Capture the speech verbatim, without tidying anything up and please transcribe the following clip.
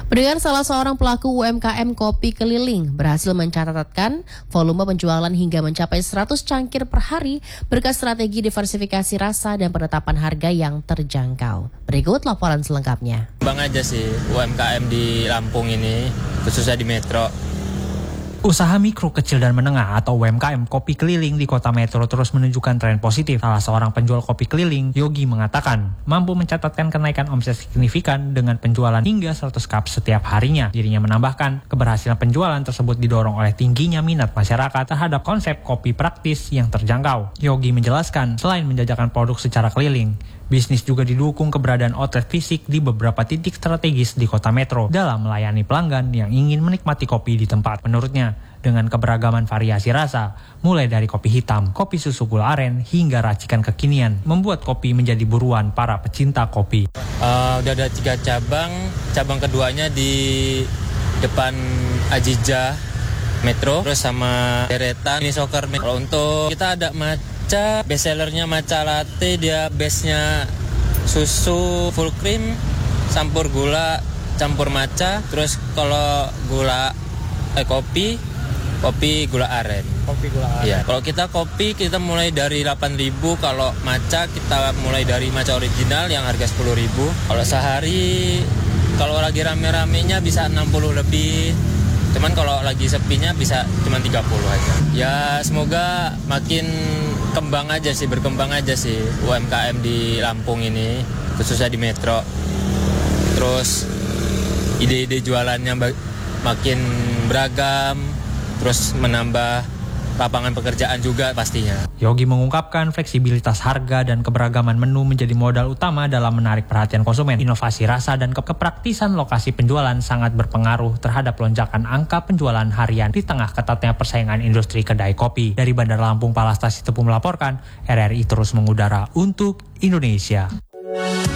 Pendengar, salah seorang pelaku U M K M kopi keliling berhasil mencatatkan volume penjualan hingga mencapai seratus cangkir per hari berkat strategi diversifikasi rasa dan penetapan harga yang terjangkau. Berikut laporan selengkapnya. Bang aja sih U M K M di Lampung ini, khususnya di Metro. Usaha mikro, kecil, dan menengah atau U M K M kopi keliling di kota Metro terus menunjukkan tren positif. Salah seorang penjual kopi keliling, Yogi, mengatakan mampu mencatatkan kenaikan omset signifikan dengan penjualan hingga seratus cup setiap harinya. Dirinya menambahkan, keberhasilan penjualan tersebut didorong oleh tingginya minat masyarakat terhadap konsep kopi praktis yang terjangkau. Yogi menjelaskan, selain menjajakan produk secara keliling, bisnis juga didukung keberadaan outlet fisik di beberapa titik strategis di kota Metro dalam melayani pelanggan yang ingin menikmati kopi di tempat. Menurutnya, dengan keberagaman variasi rasa, mulai dari kopi hitam, kopi susu gula aren, hingga racikan kekinian, membuat kopi menjadi buruan para pecinta kopi. Uh, udah ada tiga cabang, cabang keduanya di depan Ajija Metro, terus sama deretan ini soccer. Kalau untuk kita ada matcha, best sellernya matcha latte, dia base-nya susu full cream, campur gula, campur matcha. Terus kalau gula eh, kopi, kopi gula aren. Kopi gula aren. Iya. Kalau kita kopi kita mulai dari delapan ribu, kalau matcha kita mulai dari matcha original yang harga sepuluh ribu. Kalau sehari kalau lagi rame-ramenya bisa enam puluh lebih. Cuman kalau lagi sepinya bisa cuma tiga puluh aja. Ya semoga makin kembang aja sih, berkembang aja sih U M K M di Lampung ini, khususnya di Metro. Terus ide-ide jualannya makin beragam, terus menambah lapangan pekerjaan juga pastinya. Yogi mengungkapkan fleksibilitas harga dan keberagaman menu menjadi modal utama dalam menarik perhatian konsumen. Inovasi rasa dan ke- kepraktisan lokasi penjualan sangat berpengaruh terhadap lonjakan angka penjualan harian di tengah ketatnya persaingan industri kedai kopi. Dari Bandar Lampung, Palastasi Tepu melaporkan, R R I terus mengudara untuk Indonesia.